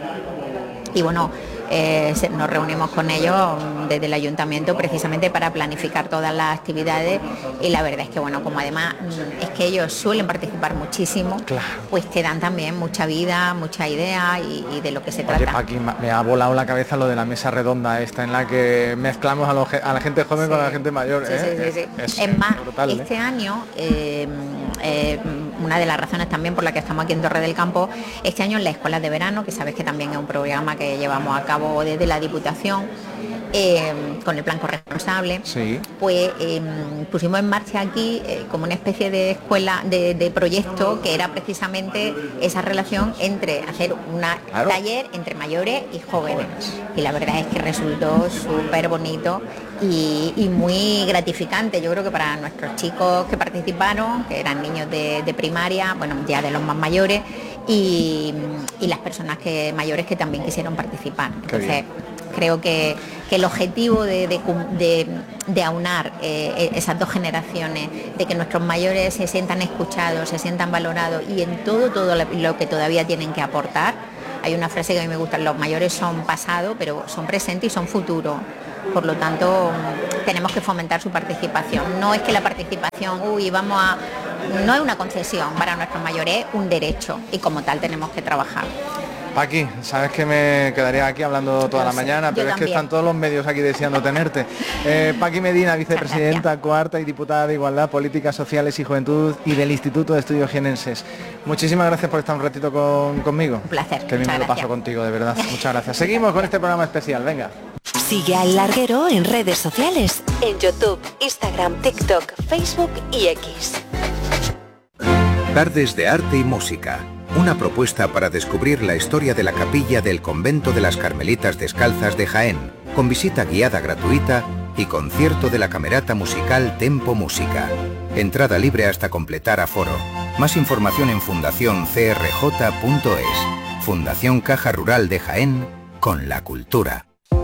y bueno, eh, se, nos reunimos con ellos desde el ayuntamiento precisamente para planificar todas las actividades y la verdad es que bueno, como además es que ellos suelen participar muchísimo, claro, pues te dan también mucha vida, mucha idea y, y de lo que se Oye, trata. Paqui, me ha volado la cabeza lo de la mesa redonda esta en la que mezclamos a, los, a la gente joven sí. con la gente mayor. Sí, ¿eh? sí, sí, sí. Es, es más, brutal, este ¿eh? año eh, eh, una de las razones también por la que estamos aquí en Torre del Campo, este año en las escuelas de verano, que sabes que también es un programa que llevamos a cabo desde la Diputación, eh, con el plan corresponsable, sí. pues eh, pusimos en marcha aquí eh, como una especie de escuela, de, de proyecto que era precisamente esa relación entre hacer un claro. taller entre mayores y jóvenes. Y la verdad es que resultó súper bonito y, y muy gratificante. Yo creo que para nuestros chicos que participaron, que eran niños de, de primaria, bueno, ya de los más mayores, y, y las personas que mayores que también quisieron participar. Entonces, creo que, que el objetivo de, de, de, de aunar eh, esas dos generaciones, de que nuestros mayores se sientan escuchados, se sientan valorados y en todo, todo lo que todavía tienen que aportar. Hay una frase que a mí me gusta, los mayores son pasado, pero son presente y son futuro. Por lo tanto, tenemos que fomentar su participación. No es que la participación, uy, vamos a... No es una concesión para nuestros mayores, es un derecho y como tal tenemos que trabajar. Paqui, sabes que me quedaría aquí hablando toda Yo la sé, mañana, pero es también. que están todos los medios aquí deseando tenerte. Eh, Paqui Medina, vicepresidenta cuarta y diputada de Igualdad, Políticas Sociales y Juventud y del Instituto de Estudios Jienenses. Muchísimas gracias por estar un ratito con, conmigo. Un placer. Que a mí me lo paso contigo, de verdad. Muchas gracias. Seguimos con este programa especial, venga. Sigue al Larguero en redes sociales, en YouTube, Instagram, TikTok, Facebook y X. Tardes de Arte y Música. Una propuesta para descubrir la historia de la capilla del Convento de las Carmelitas Descalzas de Jaén, con visita guiada gratuita y concierto de la Camerata Musical Tempo Música. Entrada libre hasta completar aforo. Más información en fundación c r j punto es. Fundación Caja Rural de Jaén, con la cultura.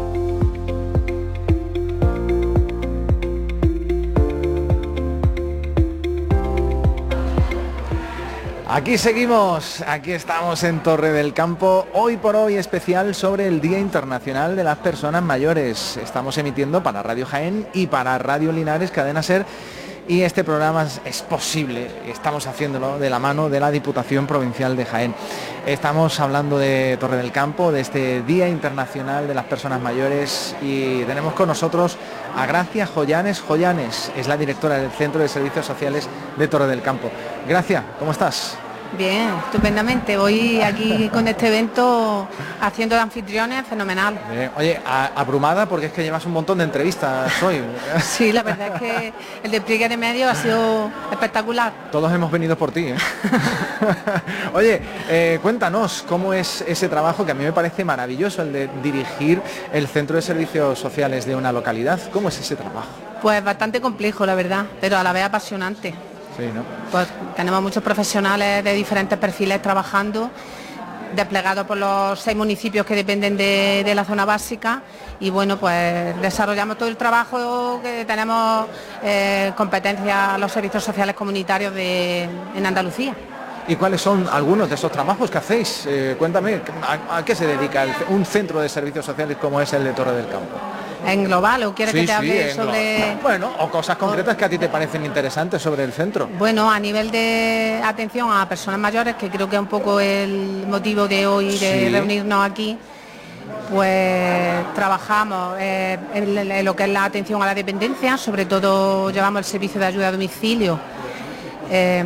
Aquí seguimos, aquí estamos en Torre del Campo, hoy por hoy especial sobre el Día Internacional de las Personas Mayores. Estamos emitiendo para Radio Jaén y para Radio Linares, Cadena Ser, y este programa es posible, estamos haciéndolo de la mano de la Diputación Provincial de Jaén. Estamos hablando de Torre del Campo, de este Día Internacional de las Personas Mayores, y tenemos con nosotros a Gracia Joyanes Joyanes, es la directora del Centro de Servicios Sociales de Torre del Campo. Gracia, ¿cómo estás? Bien, estupendamente. Voy aquí con este evento haciendo de anfitriones, fenomenal. Bien. Oye, a, abrumada porque es que llevas un montón de entrevistas hoy. Sí, la verdad es que el despliegue de medios ha sido espectacular. Todos hemos venido por ti, ¿eh? Oye, eh, cuéntanos cómo es ese trabajo que a mí me parece maravilloso, el de dirigir el Centro de Servicios Sociales de una localidad. ¿Cómo es ese trabajo? Pues bastante complejo, la verdad, pero a la vez apasionante. Sí, ¿no? Pues tenemos muchos profesionales de diferentes perfiles trabajando, desplegados por los seis municipios que dependen de, de la zona básica, y bueno, pues desarrollamos todo el trabajo que tenemos eh, competencia los servicios sociales comunitarios de, en Andalucía. ¿Y cuáles son algunos de esos trabajos que hacéis? Eh, cuéntame, ¿a, ¿a qué se dedica el, un centro de servicios sociales como es el de Torre del Campo? ¿En global o quieres sí, que te hable sí, sobre...? Global. Bueno, o cosas concretas que a ti te parecen interesantes sobre el centro. Bueno, a nivel de atención a personas mayores, que creo que es un poco el motivo de hoy de sí. reunirnos aquí, pues trabajamos eh, en, en lo que es la atención a la dependencia, sobre todo llevamos el servicio de ayuda a domicilio, eh,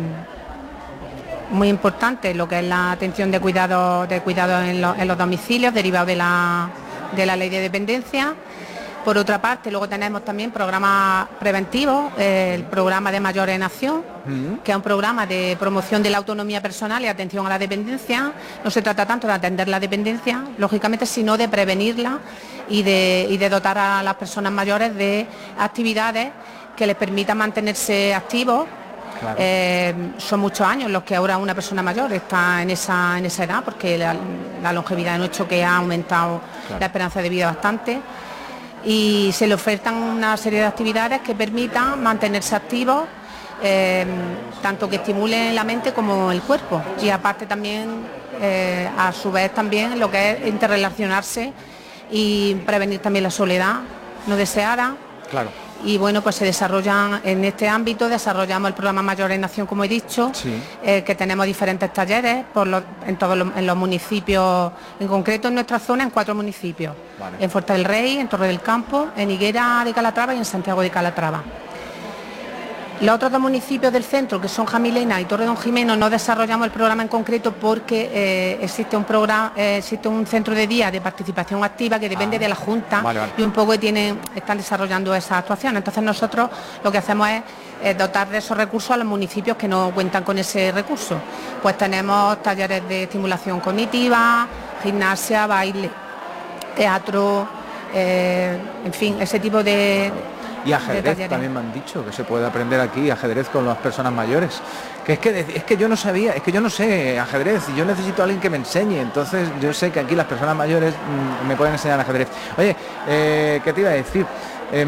muy importante lo que es la atención de cuidado, de cuidado en, lo, en los domicilios, derivado de la, de la ley de dependencia. Por otra parte, luego tenemos también programas preventivos, eh, el programa de Mayores en Acción, uh-huh. que es un programa de promoción de la autonomía personal y atención a la dependencia. No se trata tanto de atender la dependencia, lógicamente, sino de prevenirla y de, y de dotar a las personas mayores de actividades que les permitan mantenerse activos. Claro. Eh, son muchos años los que ahora una persona mayor está en esa, en esa edad, porque la, la longevidad en hecho que ha aumentado claro. la esperanza de vida bastante. Y se le ofertan una serie de actividades que permitan mantenerse activos, eh, tanto que estimulen la mente como el cuerpo. Y aparte también, eh, a su vez también lo que es interrelacionarse y prevenir también la soledad no deseada. Claro. Y bueno, pues se desarrollan en este ámbito, desarrollamos el programa Mayores en Acción, como he dicho, sí. eh, que tenemos diferentes talleres por los, en todos los, en los municipios, en concreto en nuestra zona, en cuatro municipios, vale. en Fuerte del Rey, en Torre del Campo, en Higuera de Calatrava y en Santiago de Calatrava. Los otros dos municipios del centro, que son Jamilena y Torre Don Jimeno, no desarrollamos el programa en concreto porque eh, existe un programa, eh, existe un centro de día de participación activa que depende ah, de la Junta vale, vale. y un poco tienen, están desarrollando esa actuación. Entonces nosotros lo que hacemos es eh, dotar de esos recursos a los municipios que no cuentan con ese recurso. Pues tenemos talleres de estimulación cognitiva, gimnasia, baile, teatro, eh, en fin, ese tipo de... Y ajedrez también me han dicho que se puede aprender aquí, ajedrez con las personas mayores. Que es que es que yo no sabía, es que yo no sé ajedrez y yo necesito a alguien que me enseñe. Entonces yo sé que aquí las personas mayores mmm, me pueden enseñar ajedrez. Oye, eh, ¿qué te iba a decir? Eh,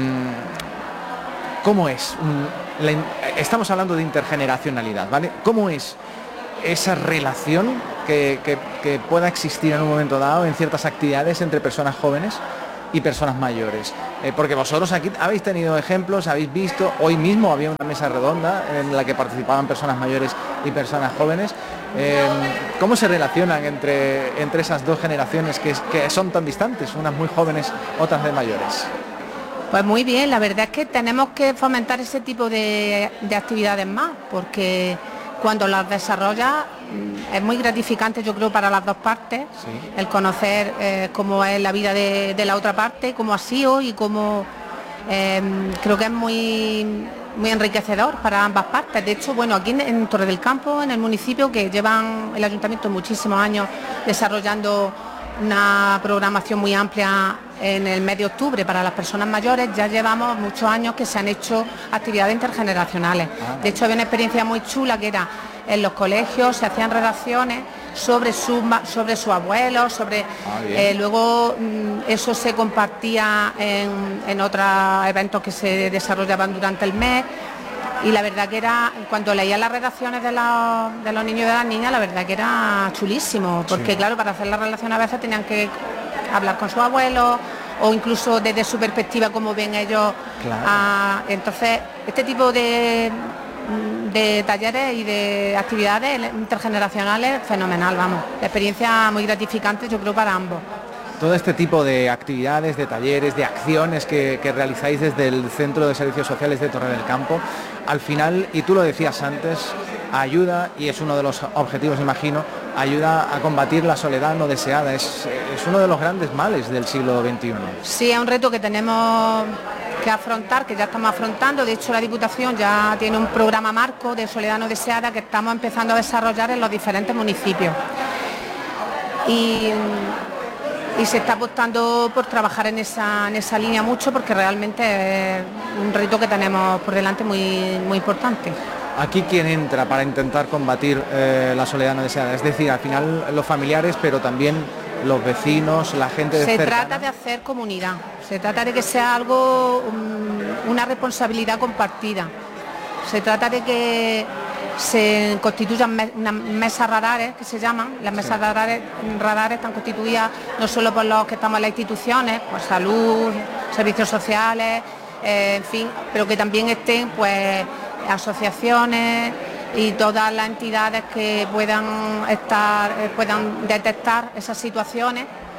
¿Cómo es? La, estamos hablando de intergeneracionalidad, ¿vale? ¿Cómo es esa relación que, que, que pueda existir en un momento dado en ciertas actividades entre personas jóvenes y personas mayores? Eh, porque vosotros aquí habéis tenido ejemplos, habéis visto, hoy mismo había una mesa redonda en la que participaban personas mayores y personas jóvenes. Eh, ¿Cómo se relacionan entre, entre esas dos generaciones que, que son tan distantes, unas muy jóvenes, otras de mayores? Pues muy bien, la verdad es que tenemos que fomentar ese tipo de, de actividades más, porque cuando las desarrolla es muy gratificante, yo creo, para las dos partes, sí. el conocer eh, cómo es la vida de, de la otra parte, cómo ha sido y cómo eh, creo que es muy, muy enriquecedor para ambas partes. De hecho, bueno, aquí en, en Torre del Campo, en el municipio, que llevan el ayuntamiento muchísimos años desarrollando una programación muy amplia en el mes de octubre para las personas mayores, ya llevamos muchos años que se han hecho actividades intergeneracionales. De hecho, había una experiencia muy chula que era en los colegios, se hacían redacciones sobre sus sobre su abuelos, sobre ah, eh, luego mmm, eso se compartía en, en otros eventos que se desarrollaban durante el mes. Y la verdad que era, cuando leía las redacciones de los, de los niños y de las niñas, la verdad que era chulísimo, porque sí. claro, para hacer la relación a veces tenían que hablar con sus abuelos o incluso desde su perspectiva cómo ven ellos. Claro. A, entonces, este tipo de, de talleres y de actividades intergeneracionales, fenomenal, vamos. Experiencia muy gratificante, yo creo, para ambos. Todo este tipo de actividades, de talleres, de acciones que, que realizáis desde el Centro de Servicios Sociales de Torre del Campo, al final, y tú lo decías antes, ayuda, y es uno de los objetivos, imagino, ayuda a combatir la soledad no deseada. Es, es uno de los grandes males del siglo veintiuno. Sí, es un reto que tenemos que afrontar, que ya estamos afrontando. De hecho, la Diputación ya tiene un programa marco de soledad no deseada que estamos empezando a desarrollar en los diferentes municipios. Y... Y se está apostando por trabajar en esa, en esa línea mucho, porque realmente es un reto que tenemos por delante muy, muy importante. ¿Aquí quién entra para intentar combatir eh, la soledad no deseada? Es decir, al final los familiares, pero también los vecinos, la gente de Se cercana. trata de hacer comunidad, se trata de que sea algo, um, una responsabilidad compartida. Se trata de que se constituyan me, unas mesas radares, que se llaman, las mesas sí. radares, radares están constituidas no solo por los que estamos en las instituciones, pues salud, servicios sociales, eh, en fin, pero que también estén pues asociaciones y todas las entidades que puedan estar, eh, puedan detectar esas situaciones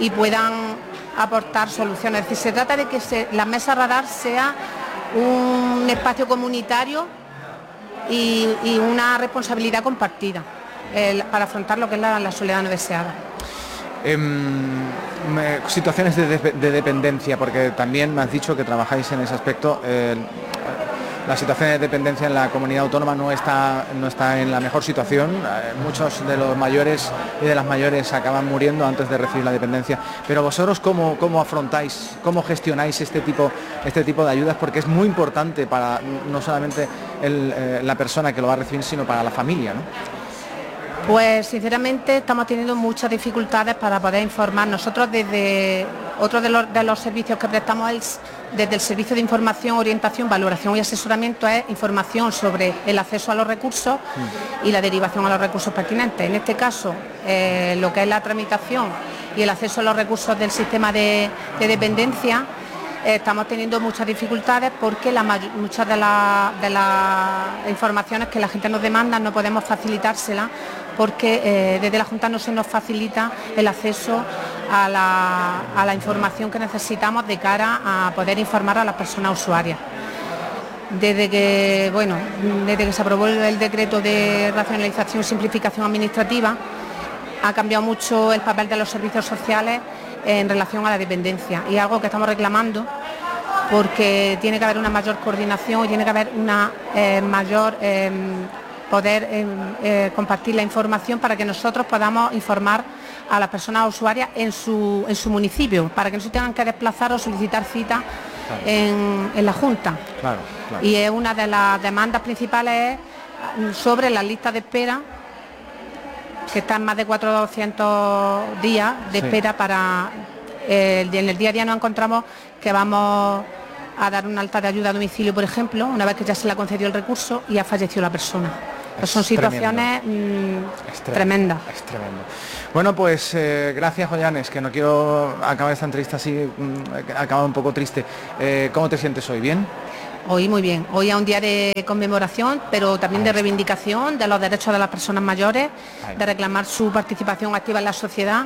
y puedan aportar soluciones. Es decir, se trata de que se, la mesa radar sea un espacio comunitario y, y una responsabilidad compartida eh, para afrontar lo que es la, la soledad no deseada. Eh, situaciones de, de, de dependencia, porque también me has dicho que trabajáis en ese aspecto. Eh, la situación de dependencia en la comunidad autónoma no está, no está en la mejor situación. Eh, muchos de los mayores y de las mayores acaban muriendo antes de recibir la dependencia. Pero vosotros, ¿cómo, cómo afrontáis, cómo gestionáis este tipo, este tipo de ayudas? Porque es muy importante para no solamente el, eh, la persona que lo va a recibir, sino para la familia, ¿no? Pues sinceramente estamos teniendo muchas dificultades para poder informar. Nosotros desde otro de los, de los servicios que prestamos es desde el servicio de información, orientación, valoración y asesoramiento es información sobre el acceso a los recursos y la derivación a los recursos pertinentes. En este caso, eh, lo que es la tramitación y el acceso a los recursos del sistema de, de dependencia, eh, estamos teniendo muchas dificultades porque la, muchas de las de la informaciones que la gente nos demanda no podemos facilitárselas porque eh, desde la Junta no se nos facilita el acceso a la, a la información que necesitamos de cara a poder informar a las personas usuarias. Desde que, bueno, desde que se aprobó el decreto de racionalización y simplificación administrativa, ha cambiado mucho el papel de los servicios sociales en relación a la dependencia y algo que estamos reclamando porque tiene que haber una mayor coordinación y tiene que haber una eh, mayor eh, poder eh, eh, compartir la información para que nosotros podamos informar a las personas usuarias en su, en su municipio, para que no se tengan que desplazar o solicitar cita claro. en, en la Junta. Claro, claro. Y es una de las demandas principales sobre las listas de espera, que están más de cuatrocientos días de sí. espera para... Eh, en el día a día nos encontramos que vamos a dar una alta de ayuda a domicilio, por ejemplo, una vez que ya se le ha concedido el recurso y ha fallecido la persona. Pues son situaciones mmm, es tremendas. Es tremendo. Bueno, pues eh, gracias, Joyanes, que no quiero acabar esta entrevista así, mmm, acaba un poco triste. Eh, ¿Cómo te sientes hoy? ¿Bien? Hoy muy bien. Hoy es un día de conmemoración, pero también de reivindicación de los derechos de las personas mayores, de reclamar su participación activa en la sociedad,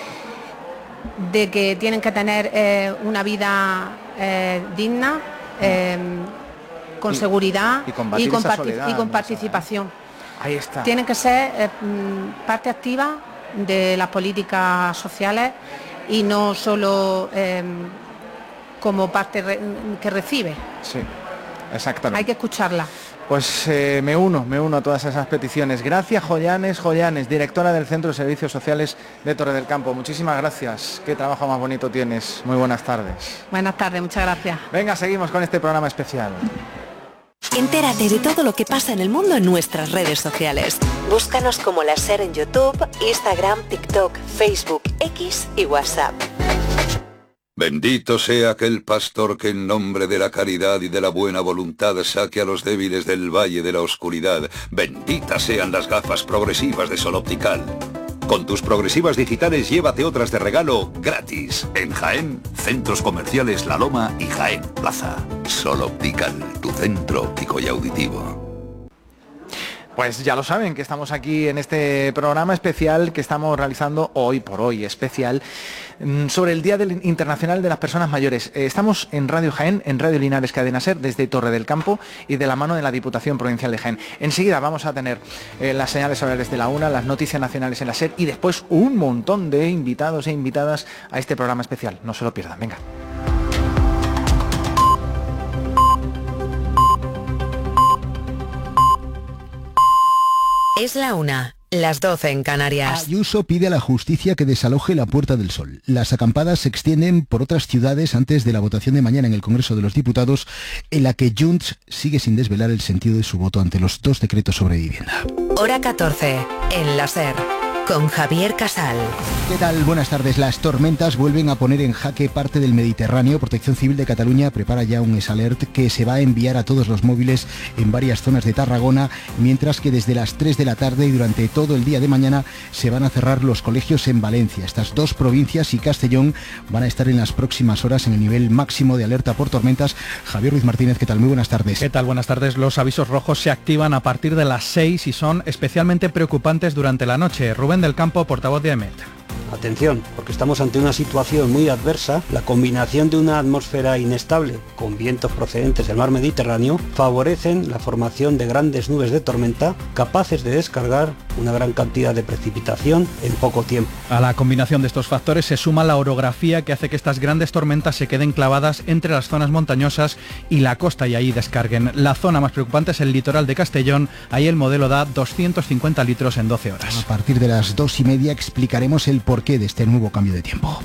de que tienen que tener eh, una vida eh, digna, eh, con y, seguridad y con, y con, soledad, y con participación. Ahí está. Tienen que ser eh, parte activa de las políticas sociales y no solo eh, como parte re que recibe. Sí, exactamente. Hay que escucharla. Pues eh, me uno, me uno a todas esas peticiones. Gracias, Joyanes, Joyanes, directora del Centro de Servicios Sociales de Torre del Campo. Muchísimas gracias. Qué trabajo más bonito tienes. Muy buenas tardes. Buenas tardes, muchas gracias. Venga, seguimos con este programa especial. Entérate de todo lo que pasa en el mundo en nuestras redes sociales. Búscanos como La Ser en YouTube, Instagram, TikTok, Facebook, X y WhatsApp. Bendito sea aquel pastor que en nombre de la caridad y de la buena voluntad saque a los débiles del valle de la oscuridad. Benditas sean las gafas progresivas de Sol Optical. Con tus progresivas digitales llévate otras de regalo gratis. En Jaén, Centros Comerciales La Loma y Jaén Plaza. Sol Optical, tu centro óptico y auditivo. Pues ya lo saben, que estamos aquí en este programa especial que estamos realizando hoy por hoy, especial, sobre el Día del Internacional de las Personas Mayores. Estamos en Radio Jaén, en Radio Linares Cadena Ser, desde Torre del Campo y de la mano de la Diputación Provincial de Jaén. Enseguida vamos a tener eh, las señales horarias de la una, las noticias nacionales en la Ser y después un montón de invitados e invitadas a este programa especial. No se lo pierdan, venga. Es la una, las doce en Canarias. Ayuso pide a la justicia que desaloje la Puerta del Sol. Las acampadas se extienden por otras ciudades antes de la votación de mañana en el Congreso de los Diputados, en la que Junts sigue sin desvelar el sentido de su voto ante los dos decretos sobre vivienda. Hora catorce, en la Ser, con Javier Casal. ¿Qué tal? Buenas tardes. Las tormentas vuelven a poner en jaque parte del Mediterráneo. Protección Civil de Cataluña prepara ya un S-Alert que se va a enviar a todos los móviles en varias zonas de Tarragona, mientras que desde las tres de la tarde y durante todo el día de mañana se van a cerrar los colegios en Valencia. Estas dos provincias y Castellón van a estar en las próximas horas en el nivel máximo de alerta por tormentas. Javier Ruiz Martínez, ¿qué tal? Muy buenas tardes. ¿Qué tal? Buenas tardes. Los avisos rojos se activan a partir de las seis y son especialmente preocupantes durante la noche. Rubén del Campo, portavoz de AEMET. atención, porque estamos ante una situación muy adversa. La combinación de una atmósfera inestable con vientos procedentes del mar Mediterráneo favorecen la formación de grandes nubes de tormenta capaces de descargar una gran cantidad de precipitación en poco tiempo. A la combinación de estos factores se suma la orografía que hace que estas grandes tormentas se queden clavadas entre las zonas montañosas y la costa y ahí descarguen. La zona más preocupante es el litoral de Castellón, ahí el modelo da doscientos cincuenta litros en doce horas. A partir de las dos y media explicaremos el porqué de este nuevo cambio de tiempo.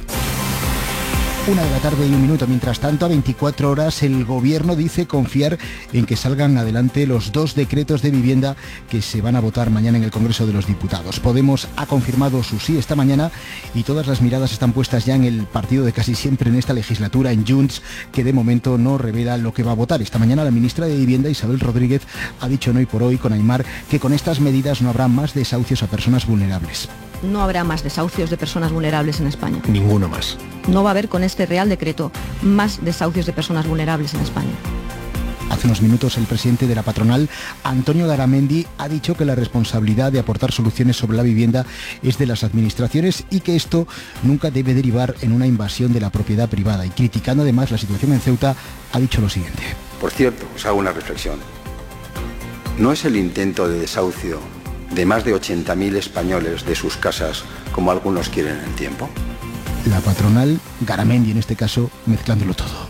Una de la tarde y un minuto. Mientras tanto, a veinticuatro horas, el Gobierno dice confiar en que salgan adelante los dos decretos de vivienda que se van a votar mañana en el Congreso de los Diputados. Podemos ha confirmado su sí esta mañana y todas las miradas están puestas ya en el partido de casi siempre en esta legislatura, en Junts, que de momento no revela lo que va a votar. Esta mañana la ministra de Vivienda, Isabel Rodríguez, ha dicho en Hoy por Hoy con Aimar que con estas medidas no habrá más desahucios a personas vulnerables. No habrá más desahucios de personas vulnerables en España. Ninguno más. No va a haber con este Real Decreto más desahucios de personas vulnerables en España. Hace unos minutos el presidente de la patronal, Antonio Garamendi, ha dicho que la responsabilidad de aportar soluciones sobre la vivienda es de las administraciones y que esto nunca debe derivar en una invasión de la propiedad privada. Y criticando además la situación en Ceuta, ha dicho lo siguiente. Por cierto, os hago una reflexión. ¿No es el intento de desahucio de más de ochenta mil españoles de sus casas, como algunos quieren en el tiempo? La patronal, Garamendi en este caso, mezclándolo todo.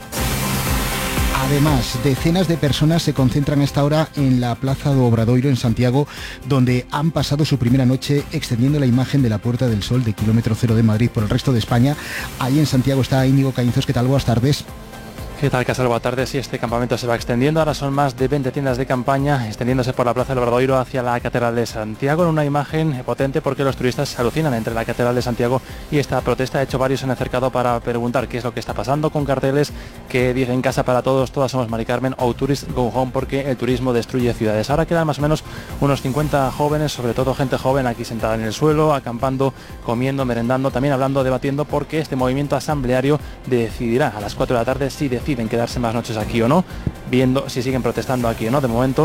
Además, decenas de personas se concentran a esta hora en la Plaza do Obradoiro en Santiago, donde han pasado su primera noche extendiendo la imagen de la Puerta del Sol de kilómetro cero de Madrid por el resto de España. Ahí en Santiago está Íñigo Cañizos. ¿Qué tal? Buenas tardes. ¿Qué tal, Casal? Buenas tardes. Sí, este campamento se va extendiendo. Ahora son más de veinte tiendas de campaña extendiéndose por la Plaza del Obradoiro hacia la Catedral de Santiago, en una imagen potente porque los turistas se alucinan entre la Catedral de Santiago y esta protesta. De hecho, varios se han acercado para preguntar qué es lo que está pasando, con carteles que dicen casa para todos, todas somos Mari Carmen, o Tourist Go Home, porque el turismo destruye ciudades. Ahora quedan más o menos unos cincuenta jóvenes, sobre todo gente joven, aquí sentada en el suelo, acampando, comiendo, merendando, también hablando, debatiendo, porque este movimiento asambleario decidirá a las cuatro de la tarde si deciden quedarse más noches aquí o no, viendo si siguen protestando aquí o no. De momento